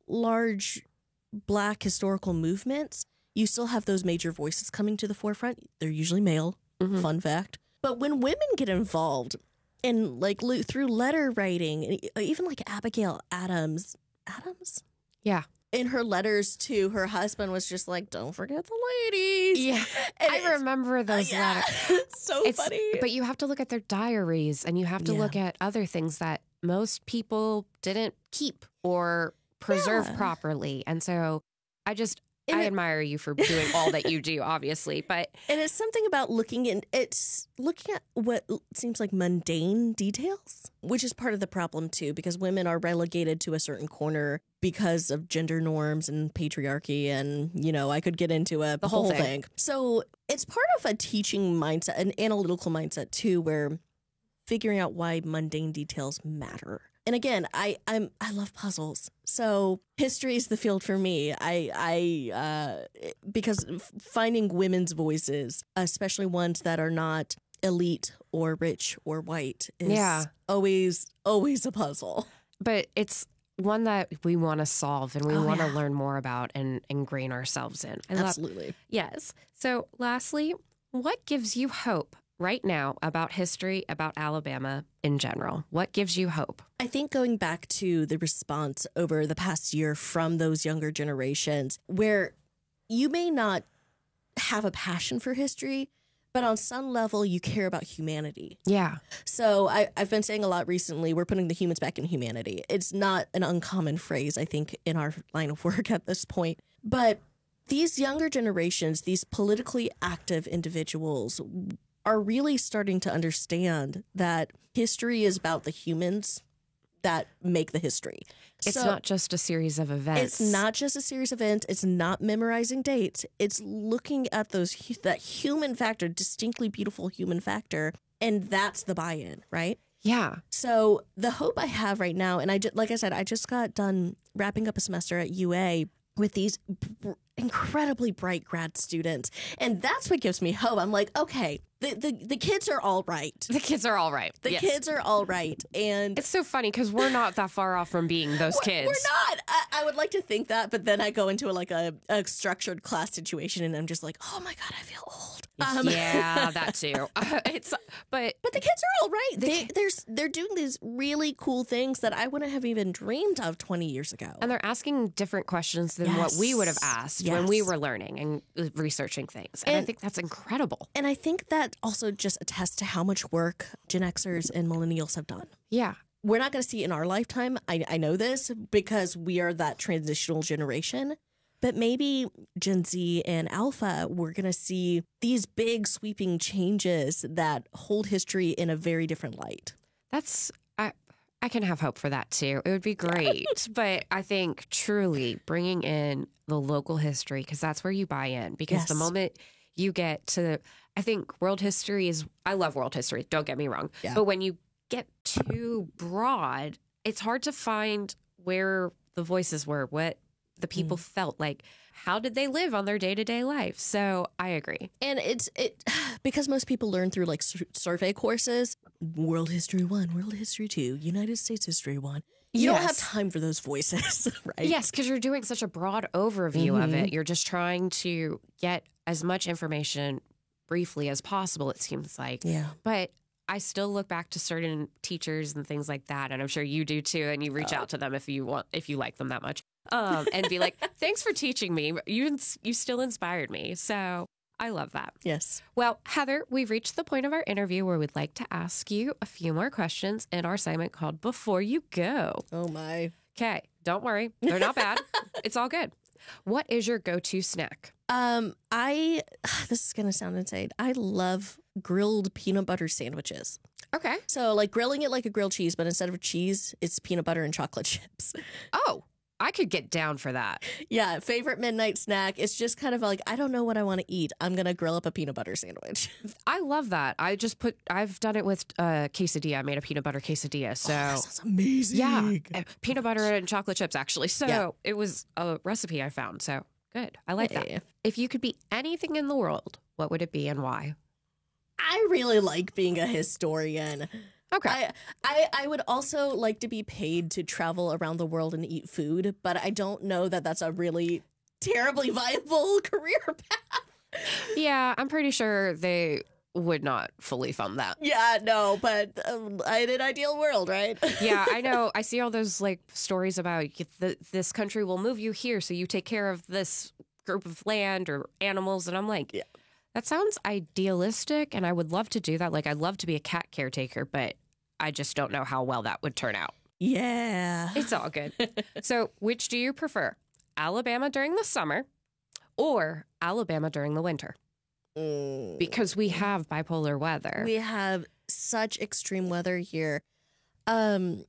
large Black historical movements, you still have those major voices coming to the forefront. They're usually male, Mm-hmm. fun fact. But when women get involved in like lo- through letter writing, even like Abigail Adams, Adams? Yeah. In her letters to her husband was just like, don't forget the ladies. Yeah. And I it's- remember those yeah. letters. so It's- funny. But you have to look at their diaries and you have to Yeah. look at other things that most people didn't keep or preserve Yeah. properly. And so I just, And I it- admire you for doing all that you do, obviously. But And it's something about looking in, it's looking at what seems like mundane details, which is part of the problem too, because women are relegated to a certain corner because of gender norms and patriarchy. And, you know, I could get into a The whole whole thing. thing. So it's part of a teaching mindset, an analytical mindset too, where figuring out why mundane details matter. And again, I I'm I love puzzles. So history is the field for me. I I uh, because f- finding women's voices, especially ones that are not elite or rich or white, is Yeah. always always a puzzle. but it's one that we want to solve and we Oh, want to yeah. learn more about and ingrain ourselves in. I love- Absolutely. yes. So lastly, what gives you hope right now about history, about Alabama in general? What gives you hope? I think going back to the response over the past year from those younger generations, where you may not have a passion for history, but on some level you care about humanity. Yeah. So I, I've been saying a lot recently, we're putting the humans back in humanity. It's not an uncommon phrase, I think, in our line of work at this point. But these younger generations, these politically active individuals, are really starting to understand that history is about the humans that make the history. It's So not just a series of events. It's not just a series of events. It's not memorizing dates. It's looking at those hu- that human factor, distinctly beautiful human factor, and that's the buy-in, right? Yeah. So the hope I have right now, and I just, like I said, I just got done wrapping up a semester at U A with these br- incredibly bright grad students, and that's what gives me hope. I'm like, okay, the the, the kids are all right. The kids are all right. The Yes. kids are all right, and It's so funny because we're not that far off from being those kids. we're not. I, I would like to think that, but then I go into a, like a, a structured class situation, and I'm just like, oh my god, I feel old. Um, yeah, that too. Uh, it's but but the kids are all right. The They ki- they're s- they're doing these really cool things that I wouldn't have even dreamed of twenty years ago. and they're asking different questions than what we would have Yes. asked when we Yes. were learning and uh, researching things. And, I And- think that's incredible. And I think that also just attests to how much work Gen Xers and millennials have done. Yeah. We're not going to see it in our lifetime. I, I know this because we are that transitional generation. But maybe Gen Z and Alpha, we're going to see these big sweeping changes that hold history in a very different light. That's I I can have hope for that too. It would be great. But I think truly bringing in the local history, because that's where you buy in. Because the Yes. moment you get to, I think world history is, I love world history, don't get me wrong. Yeah. But when you get too broad, it's hard to find where the voices were, what the people Mm. felt like. How did they live on their day to day life? So I agree. And it's it because most people learn through like sur- survey courses, World History One, World History Two, United States History One. You don't have Yes. time for those voices, right? Yes, because you're doing such a broad overview of Mhm. it. You're just trying to get as much information briefly as possible, it seems like. Yeah. But I still look back to certain teachers and things like that, and I'm sure you do too. And you reach out to them if you want, if you like them that much, um, and be like, "Thanks for teaching me. You ins- you still inspired me." So I love that. Yes. Well, Heather, we've reached the point of our interview where we'd like to ask you a few more questions in our segment called "Before You Go." Oh my. Okay, don't worry, they're not bad. It's all good. What is your go-to snack? Um, I this is gonna sound insane. I love grilled peanut butter sandwiches. Okay. So like grilling it like a grilled cheese, but instead of cheese, it's peanut butter and chocolate chips. Oh, I could get down for that. Yeah, favorite midnight snack. It's just kind of like I don't know what I want to eat. I'm gonna grill up a peanut butter sandwich. I love that. I just put, I've done it with uh, quesadilla. I made a peanut butter quesadilla. So, Oh, that sounds amazing. yeah, uh, peanut butter and chocolate chips, actually. So, Yeah. it was a recipe I found. So, good. I like Yeah. that. If you could be anything in the world, what would it be and why? I really like being a historian. Okay. I, I I would also like to be paid to travel around the world and eat food, but I don't know that that's a really terribly viable career path. Yeah, I'm pretty sure they would not fully fund that. Yeah, no, but um, in an ideal world, right? Yeah, I know. I see all those like stories about the, this country will move you here so you take care of this group of land or animals. And I'm like, Yeah. that sounds idealistic. And I would love to do that. Like, I'd love to be a cat caretaker, but I just don't know how well that would turn out. Yeah. It's all good. So, which do you prefer? Alabama during the summer or Alabama during the winter? Mm. Because we have bipolar weather. We have such extreme weather here. Um,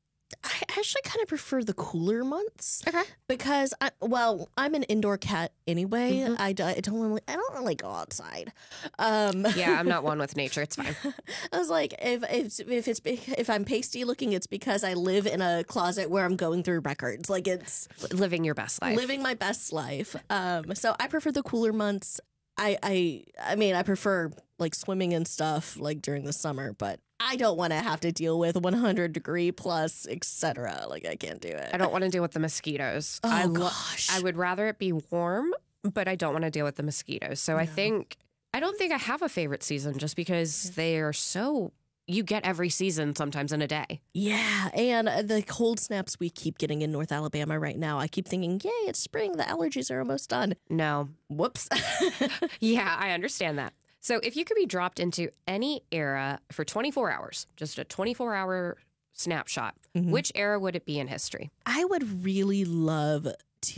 I actually kind of prefer the cooler months. Okay. Because I, well, I'm an indoor cat anyway. Mhm. I, do- I don't really, I don't really go outside. Um, Yeah, I'm not one with nature. It's fine. I was like, if if if it's if I'm pasty looking, it's because I live in a closet where I'm going through records. Like it's Living your best life. living my best life. Um, so I prefer the cooler months. I I I mean, I prefer like swimming and stuff like during the summer, but I don't want to have to deal with one hundred degree plus, et cetera. Like I can't do it. I don't want to deal with the mosquitoes. Oh I lo- gosh. I would rather it be warm, but I don't want to deal with the mosquitoes. So I No. think I don't think I have a favorite season just because they are so you get every season sometimes in a day. Yeah, and uh, the cold snaps we keep getting in North Alabama right now, I keep thinking, yay, it's spring. The allergies are almost done. No. Whoops. Yeah, I understand that. So if you could be dropped into any era for twenty-four hours, just a twenty-four hour snapshot, Mhm. which era would it be in history? I would really love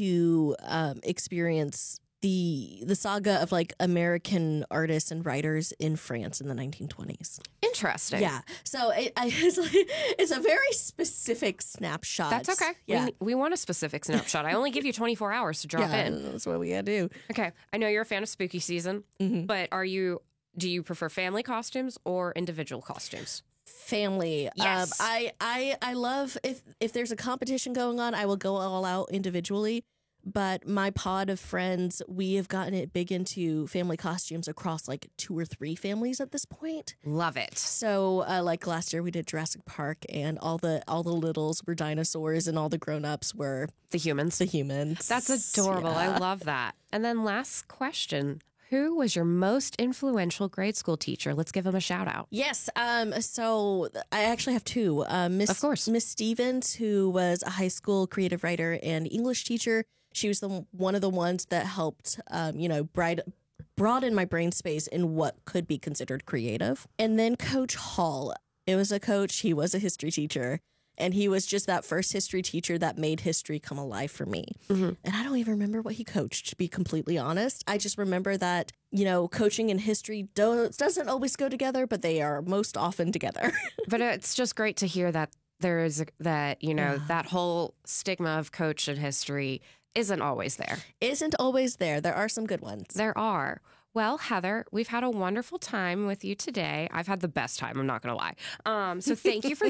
to um, experience the the saga of like American artists and writers in France in the nineteen twenties. Interesting. Yeah, so it, I, it's, like, it's a very specific snapshot. That's okay. Yeah, We, we want a specific snapshot. I only give you twenty-four hours to drop yeah, in. that's what we gotta do. Okay. I know you're a fan of spooky season, Mhm. but are you do you prefer family costumes or individual costumes? Family. Yes. Um, I, I I love if if there's a competition going on, I will go all out individually. But my pod of friends, we have gotten it big into family costumes across like two or three families at this point. Love it. So, uh, like last year, we did Jurassic Park, and all the all the littles were dinosaurs, and all the grown ups were The humans. the humans. That's adorable. Yeah. I love that. And then last question. who was your most influential grade school teacher? Let's give him a shout out. Yes. Um, so I actually have two. Uh, Miss, of course. Miss Stevens, who was a high school creative writer and English teacher. She was the one of the ones that helped, um, you know, bright, broaden my brain space in what could be considered creative. And then Coach Hall. It was a coach. He was a history teacher. And he was just that first history teacher that made history come alive for me. Mm-hmm. And I don't even remember what he coached, to be completely honest. I just remember that, you know, coaching and history don't, doesn't always go together, but they are most often together. But it's just great to hear that there is, a, that, you know, yeah. that whole stigma of coach and history isn't always there. Isn't always there. There are some good ones. There are. Well, Heather, we've had a wonderful time with you today. I've had the best time, I'm not going to lie. Um, so thank you for